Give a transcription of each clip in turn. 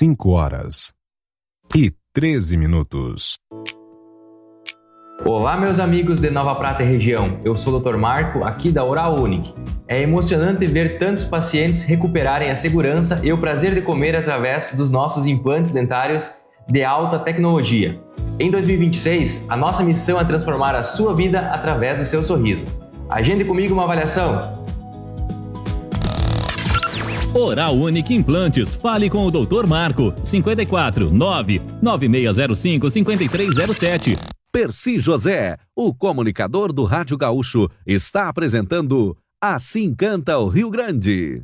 5h13. Olá, meus amigos de Nova Prata e região. Eu sou o Dr. Marco, aqui da Oral Unique. É emocionante ver tantos pacientes recuperarem a segurança e o prazer de comer através dos nossos implantes dentários de alta tecnologia. Em 2026, a nossa missão é transformar a sua vida através do seu sorriso. Agende comigo uma avaliação. Oral Unique Implantes. Fale com o Dr. Marco. 54 99605 5307. Percy José, o comunicador do Rádio Gaúcho, está apresentando Assim Canta o Rio Grande.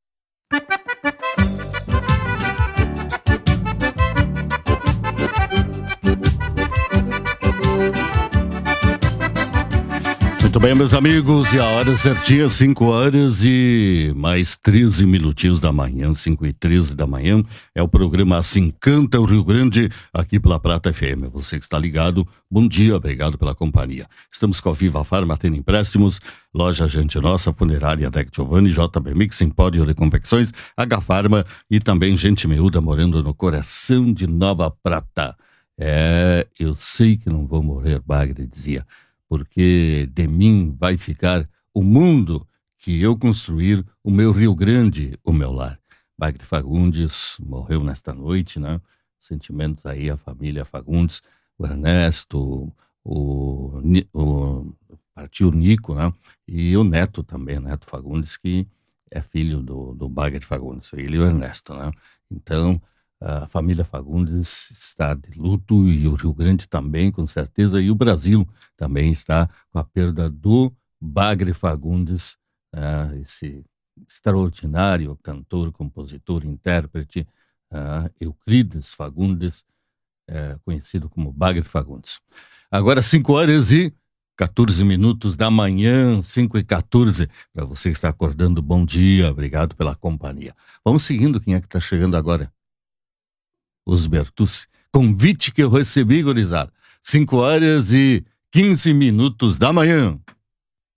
Muito bem, meus amigos, e a hora certinha, 5h e mais 13 minutinhos da manhã, 5h13 da manhã, é o programa Assim Canta o Rio Grande, aqui pela Prata FM. Você que está ligado, bom dia, obrigado pela companhia. Estamos com a Viva Farma, tendo empréstimos, Loja Gente Nossa, Funerária Deck Giovanni, JB Mix, Empório de Confecções, H Farma e também Gente Miúda, morando no coração de Nova Prata. Eu sei que não vou morrer, Bagre dizia, porque de mim vai ficar o mundo que eu construir, o meu Rio Grande, o meu lar. Bagre Fagundes morreu nesta noite, né? Sentimentos aí, a família Fagundes, o Ernesto, partiu o Nico, né? E o Neto também, Neto Fagundes, que é filho do Bagre Fagundes, ele e o Ernesto, né? Então, a família Fagundes está de luto e o Rio Grande também, com certeza, e o Brasil também está com a perda do Bagre Fagundes, esse extraordinário cantor, compositor, intérprete, Euclides Fagundes, conhecido como Bagre Fagundes. Agora 5h14 da manhã, 5h14, para você que está acordando, bom dia, obrigado pela companhia. Vamos seguindo, quem é que está chegando agora? Os Bertucci, convite que eu recebi, gurizada, 5h15 da manhã.